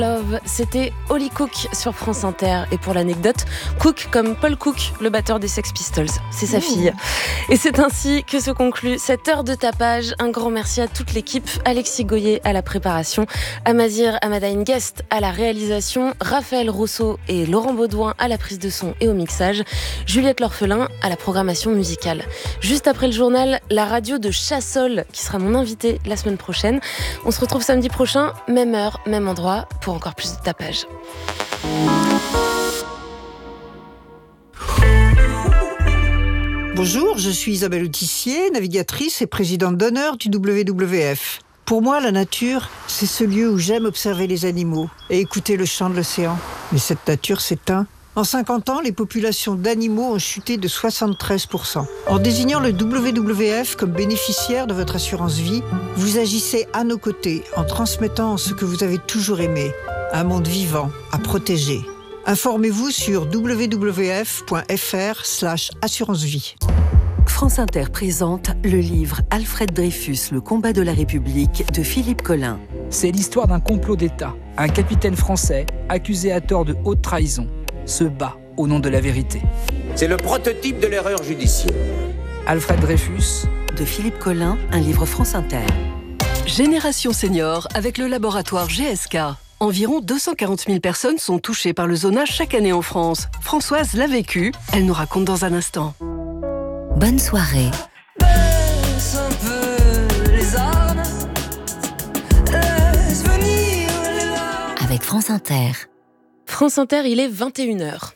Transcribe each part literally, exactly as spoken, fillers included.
Love, c'était Holly Cook sur France Inter. Et pour l'anecdote, Cook comme Paul Cook, le batteur des Sex Pistols. C'est sa fille. Et c'est ainsi que se conclut cette heure de tapage. Un grand merci à toute l'équipe. Alexis Goyer à la préparation, Amazir Amadaïn Guest à la réalisation, Raphaël Rousseau et Laurent Baudouin à la prise de son et au mixage, Juliette L'Orphelin à la programmation musicale. Juste après le journal, la radio de Chassol qui sera mon invité la semaine prochaine. On se retrouve samedi prochain, même heure, même endroit, pour encore plus de tapage. Bonjour, je suis Isabelle Autissier, navigatrice et présidente d'honneur du W W F. Pour moi, la nature, c'est ce lieu où j'aime observer les animaux et écouter le chant de l'océan. Mais cette nature s'éteint. En cinquante ans, les populations d'animaux ont chuté de soixante-treize pour cent. En désignant le W W F comme bénéficiaire de votre assurance vie, vous agissez à nos côtés en transmettant ce que vous avez toujours aimé, un monde vivant à protéger. Informez-vous sur w w f point f r slash assurance vie. France Inter présente le livre Alfred Dreyfus, le combat de la République de Philippe Collin. C'est l'histoire d'un complot d'État. Un capitaine français, accusé à tort de haute trahison, se bat au nom de la vérité. C'est le prototype de l'erreur judiciaire. Alfred Dreyfus, de Philippe Collin, un livre France Inter. Génération Senior avec le laboratoire G S K. Environ deux cent quarante mille personnes sont touchées par le zonage chaque année en France. Françoise l'a vécu, elle nous raconte dans un instant. Bonne soirée. Baisse un peu les armes, laisse venir les larmes. Avec France Inter. France Inter, il est vingt et une heures.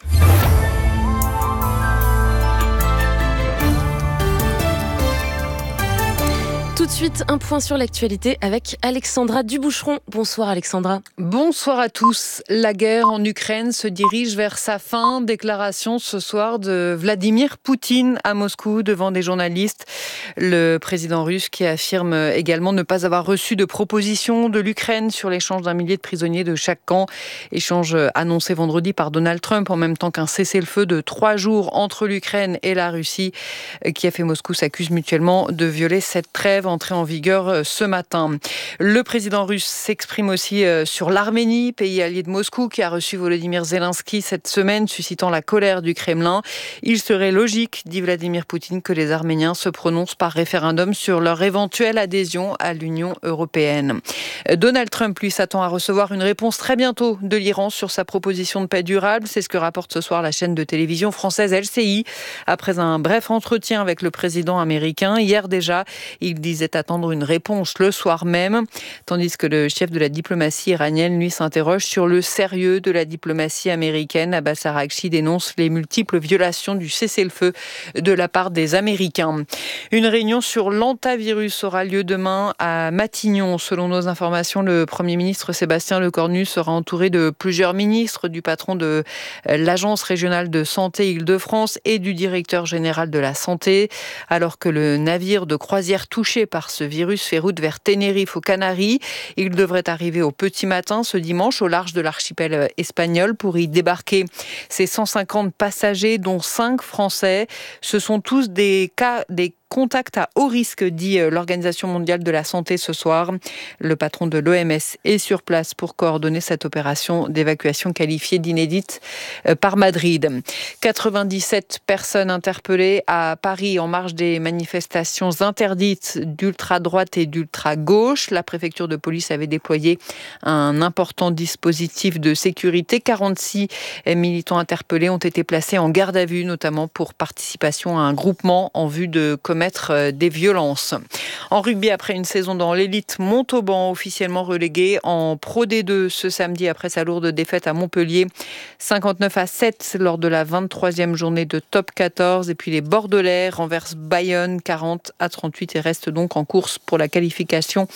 Tout de suite, un point sur l'actualité avec Alexandra Duboucheron. Bonsoir Alexandra. Bonsoir à tous. La guerre en Ukraine se dirige vers sa fin. Déclaration ce soir de Vladimir Poutine à Moscou devant des journalistes. Le président russe qui affirme également ne pas avoir reçu de proposition de l'Ukraine sur l'échange d'un millier de prisonniers de chaque camp. Échange annoncé vendredi par Donald Trump en même temps qu'un cessez-le-feu de trois jours entre l'Ukraine et la Russie. Kiev et Moscou s'accusent mutuellement de violer cette trêve entrée en vigueur ce matin. Le président russe s'exprime aussi sur l'Arménie, pays allié de Moscou, qui a reçu Volodymyr Zelensky cette semaine, suscitant la colère du Kremlin. Il serait logique, dit Vladimir Poutine, que les Arméniens se prononcent par référendum sur leur éventuelle adhésion à l'Union européenne. Donald Trump, lui, s'attend à recevoir une réponse très bientôt de l'Iran sur sa proposition de paix durable. C'est ce que rapporte ce soir la chaîne de télévision française L C I. Après un bref entretien avec le président américain, hier déjà, il disait attendre une réponse le soir même, tandis que le chef de la diplomatie iranienne, lui, s'interroge sur le sérieux de la diplomatie américaine. Abbas Araghchi dénonce les multiples violations du cessez-le-feu de la part des Américains. Une réunion sur l'hantavirus aura lieu demain à Matignon. Selon nos informations, le Premier ministre Sébastien Lecornu sera entouré de plusieurs ministres, du patron de l'Agence régionale de santé Île-de-France et du directeur général de la santé, alors que le navire de croisière touché par ce virus fait route vers Tenerife aux Canaries. Il devrait arriver au petit matin ce dimanche au large de l'archipel espagnol pour y débarquer ses cent cinquante passagers, dont cinq Français. Ce sont tous des cas, des contact à haut risque, dit l'Organisation mondiale de la santé ce soir. Le patron de l'O M S est sur place pour coordonner cette opération d'évacuation qualifiée d'inédite par Madrid. quatre-vingt-dix-sept personnes interpellées à Paris en marge des manifestations interdites d'ultra-droite et d'ultra-gauche. La préfecture de police avait déployé un important dispositif de sécurité. quarante-six militants interpellés ont été placés en garde à vue, notamment pour participation à un groupement en vue de commettre des violences. En rugby, après une saison dans l'élite, Montauban officiellement relégué en Pro D deux ce samedi après sa lourde défaite à Montpellier, cinquante-neuf à sept lors de la vingt-troisième journée de Top quatorze. Et puis les Bordelais renversent Bayonne quarante à trente-huit et restent donc en course pour la qualification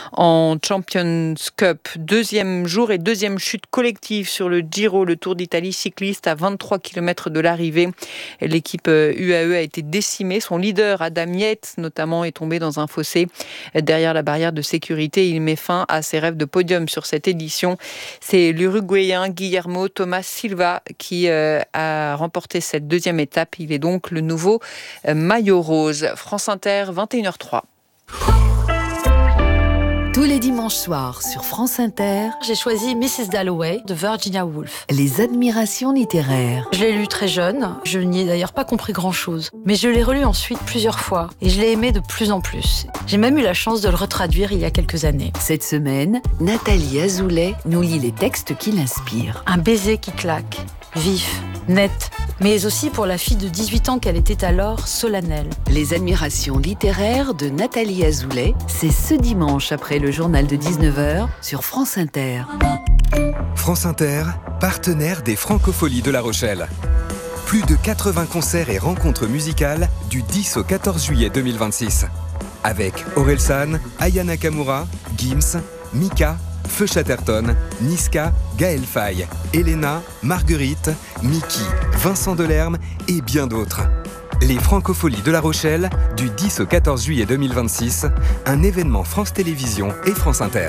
en Champions Cup. Deuxième jour et deuxième chute collective sur le Giro, le Tour d'Italie cycliste à vingt-trois kilomètres de l'arrivée. L'équipe U A E a été décimée. Son leader, Adam Yates, notamment, est tombé dans un fossé derrière la barrière de sécurité. Il met fin à ses rêves de podium sur cette édition. C'est l'Uruguayen Guillermo Thomas Silva qui euh, a remporté cette deuxième étape. Il est donc le nouveau euh, maillot rose. France Inter, vingt et une heures zéro trois. Tous les dimanches soirs sur France Inter, J'ai choisi missus Dalloway de Virginia Woolf. les admirations littéraires. Je l'ai lu très jeune, je n'y ai d'ailleurs pas compris grand-chose. Mais je l'ai relu ensuite plusieurs fois et je l'ai aimé de plus en plus. J'ai même eu la chance de le retraduire il y a quelques années. Cette semaine, Nathalie Azoulay nous lit les textes qui l'inspirent. Un baiser qui claque, vif, net, mais aussi pour la fille de dix-huit ans qu'elle était alors, solennelle. Les admirations littéraires de Nathalie Azoulay, c'est ce dimanche après le journal de dix-neuf heures sur France Inter. France Inter, partenaire des Francopholies de La Rochelle. Plus de quatre-vingts concerts et rencontres musicales du dix au quatorze juillet deux mille vingt-six. Avec Orelsan, Aya Nakamura, Gims, Mika, Feu Chatterton, Niska, Gaël Faye, Elena, Marguerite, Mickey, Vincent Delerme et bien d'autres. Les Francopholies de La Rochelle, du dix au quatorze juillet deux mille vingt-six, un événement France Télévisions et France Inter.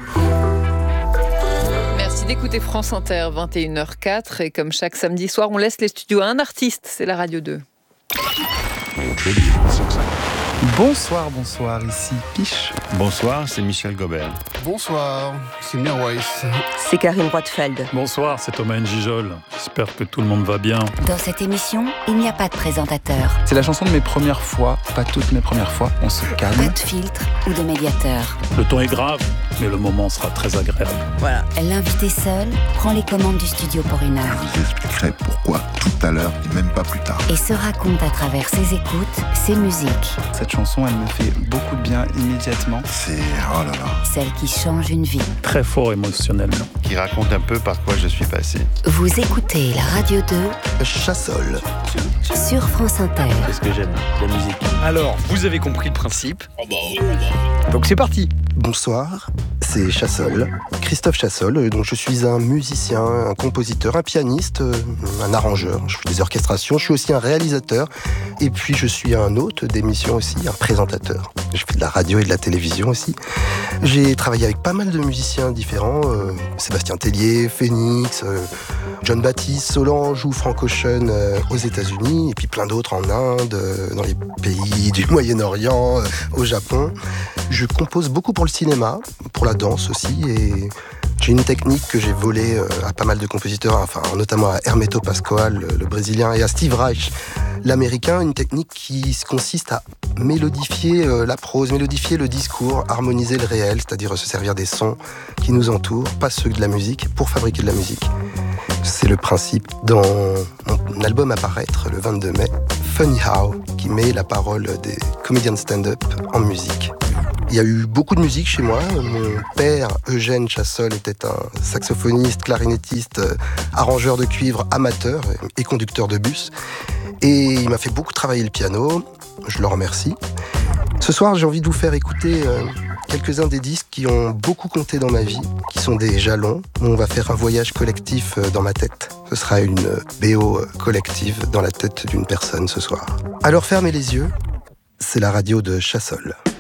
Merci d'écouter France Inter, vingt et une heures quatre. Et comme chaque samedi soir, on laisse les studios à un artiste, c'est la Radio deux. Bonsoir, bonsoir, ici Piche. Bonsoir, c'est Michel Gobert. Bonsoir, c'est Mirwais. C'est Karine Roitfeld. Bonsoir, c'est Thomas Njijol. J'espère que tout le monde va bien. Dans cette émission, il n'y a pas de présentateur. C'est la chanson de mes premières fois, pas toutes mes premières fois, on se calme. Pas de filtre ou de médiateur. Le ton est grave, mais le moment sera très agréable. Voilà. L'invité seul prend les commandes du studio pour une heure. Je vous expliquerai pourquoi tout à l'heure et même pas plus tard. Et se raconte à travers ses écoutes, ses musiques. Cette chanson, elle me fait beaucoup de bien immédiatement. C'est, oh là là. Celle qui change une vie. Très fort émotionnellement. Qui raconte un peu par quoi je suis passé. Vous écoutez la Radio deux. Chassol. Sur France Inter. C'est ce que j'aime, la musique. Alors, vous avez compris le principe. Donc c'est parti. Bonsoir, c'est Chassol, Christophe Chassol, donc je suis un musicien, un compositeur, un pianiste, un arrangeur, je fais des orchestrations, je suis aussi un réalisateur, et puis je suis un hôte d'émission aussi, un présentateur. Je fais de la radio et de la télévision aussi. J'ai travaillé avec pas mal de musiciens différents, euh, Sébastien Tellier, Phoenix, euh, John Baptiste, Solange ou Frank Ocean euh, aux États-Unis, et puis plein d'autres en Inde, euh, dans les pays du Moyen-Orient, euh, au Japon. Je compose beaucoup pour le cinéma, pour la danse aussi, et j'ai une technique que j'ai volée à pas mal de compositeurs, enfin notamment à Hermeto Pascoal, le brésilien, et à Steve Reich, l'américain, une technique qui consiste à mélodifier la prose, mélodifier le discours, harmoniser le réel, c'est-à-dire se servir des sons qui nous entourent, pas ceux de la musique, pour fabriquer de la musique. C'est le principe dans mon album à paraître le vingt-deux mai, Funny How, qui met la parole des comédiens de stand-up en musique. Il y a eu beaucoup de musique chez moi. Mon père, Eugène Chassol, était un saxophoniste, clarinettiste, arrangeur de cuivre amateur et conducteur de bus. Et il m'a fait beaucoup travailler le piano. Je le remercie. Ce soir, j'ai envie de vous faire écouter quelques-uns des disques qui ont beaucoup compté dans ma vie, qui sont des jalons. On va faire un voyage collectif dans ma tête. Ce sera une B O collective dans la tête d'une personne ce soir. Alors fermez les yeux, c'est la radio de Chassol.